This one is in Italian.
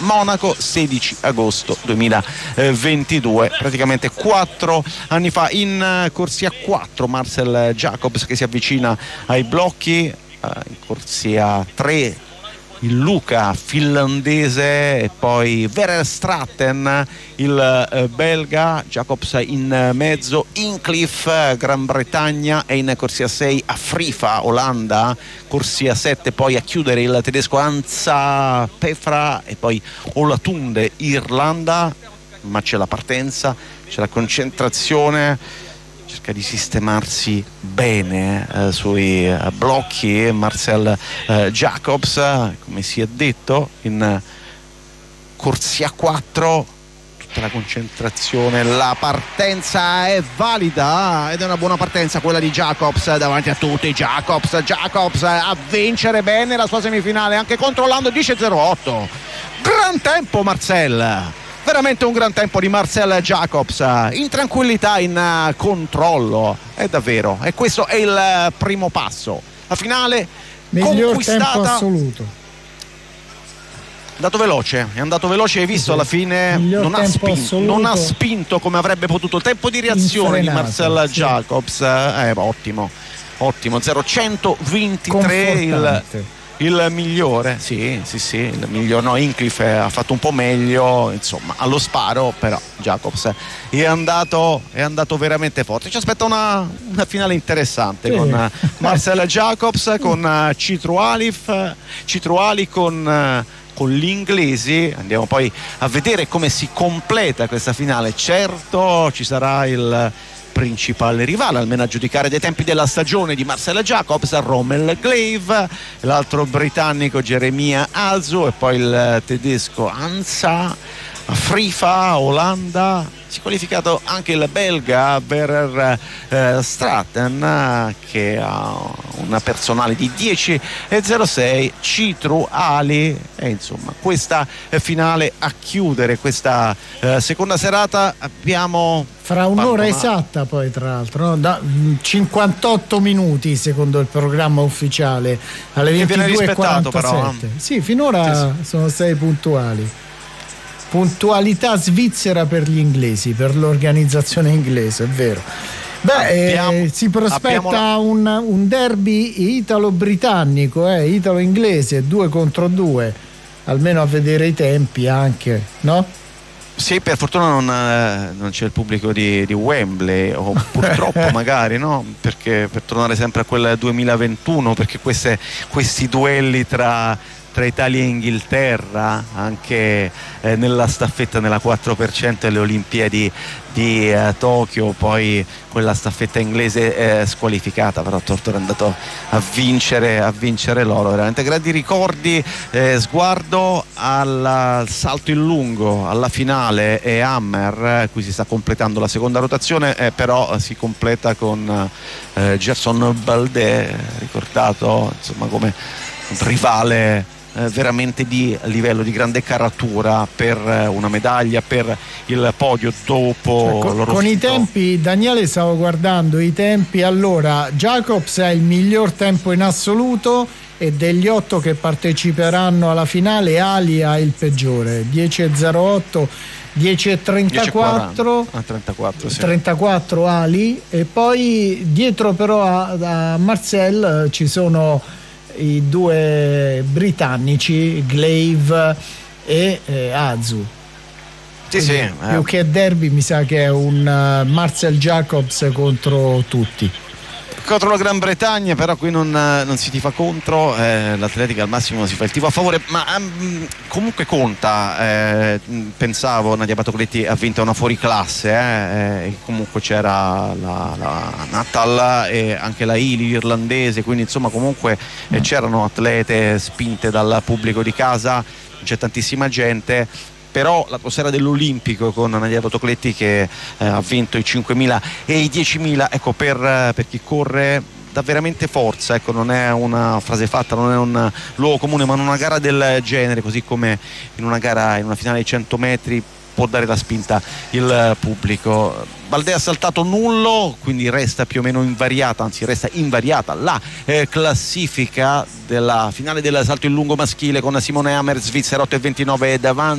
Monaco, 16 agosto 2022, praticamente 4 anni fa. In corsia 4 Marcel Jacobs che si avvicina ai blocchi, in corsia 3 il Luca finlandese e poi Verstraeten il belga, Jacobs in mezzo, Hincliffe Gran Bretagna, e in corsia 6 Afrifa Olanda, corsia 7 poi a chiudere il tedesco Hansa Pefra e poi Olatunde Irlanda. Ma c'è la partenza, c'è la concentrazione, cerca di sistemarsi bene sui blocchi Marcel Jacobs, come si è detto, in corsia 4 tutta la concentrazione, la partenza è valida ed è una buona partenza quella di Jacobs davanti a tutti. Jacobs a vincere bene la sua semifinale anche controllando 10.08, gran tempo Marcel, veramente un gran tempo di Marcel Jacobs, in tranquillità, in controllo, è davvero, e questo è il primo passo. La finale miglior conquistata, tempo assoluto, è andato veloce, hai visto, alla fine non ha spinto come avrebbe potuto. Il tempo di reazione di Marcel Jacobs ottimo 0.123, il migliore, sì, il migliore. No, Hincliffe ha fatto un po' meglio, insomma, allo sparo, però Jacobs è andato veramente forte. Ci aspetta una finale interessante, con Marcel Jacobs, con Citruali con gli inglesi. Andiamo poi a vedere come si completa questa finale. Certo, ci sarà il principale rivale, almeno a giudicare dai tempi della stagione di Marcel Jacobs, Rommel Glave, l'altro britannico Jeremia Alzu e poi il tedesco Hansa Afrifa Olanda. Si è qualificato anche il belga Verstraeten che ha una personale di 10.06, Citruali, e insomma questa finale a chiudere questa seconda serata. Abbiamo fra un'ora esatta, poi tra l'altro, no? Da 58 minuti secondo il programma ufficiale, alle 22.47. Sì, finora sono 6 puntuali. Puntualità svizzera per gli inglesi, per l'organizzazione inglese, è vero. Si prospetta un derby italo-britannico, italo-inglese, 2 contro 2, almeno a vedere i tempi anche, no? Sì, per fortuna non c'è il pubblico di Wembley, o purtroppo magari, no? Perché per tornare sempre a quel 2021, perché questi duelli tra Italia e Inghilterra, anche nella staffetta nella 4% alle Olimpiadi di Tokyo, poi quella staffetta inglese squalificata, però Tortora è andato a vincere loro. Veramente grandi ricordi. Sguardo al salto in lungo, alla finale, e Hammer, qui si sta completando la seconda rotazione, però si completa con Gerson Baldé, ricordato insomma come un rivale veramente di livello, di grande caratura per una medaglia, per il podio dopo con i tempi. Daniele, stavo guardando i tempi. Allora, Jacobs ha il miglior tempo in assoluto, e degli 8 che parteciperanno alla finale Ali ha il peggiore, 10.08, 10.34, 34 Ali, e poi dietro però a Marcel ci sono i 2 britannici, Glave e Azu. Sì. Più che derby mi sa che è un Marcel Jacobs contro tutti. Contro la Gran Bretagna, però qui non si tifa contro, l'Atletica al massimo si fa il tifo a favore, ma comunque conta. Pensavo Nadia Batocletti ha vinto una fuoriclasse, e comunque c'era la Natal e anche la Ili irlandese, quindi insomma comunque c'erano atlete spinte dal pubblico di casa, c'è tantissima gente. Però l'atmosfera dell'Olimpico con Nadia Batocletti che ha vinto i 5.000 e i 10.000, ecco, per chi corre dà veramente forza, ecco, non è una frase fatta, non è un luogo comune, ma in una gara del genere, così come in una finale di 100 metri, può dare la spinta il pubblico. Baldé ha saltato nullo, quindi resta più o meno invariata, anzi resta invariata la classifica della finale del salto in lungo maschile, con Simone Hammer, Svizzera 8.29 davanti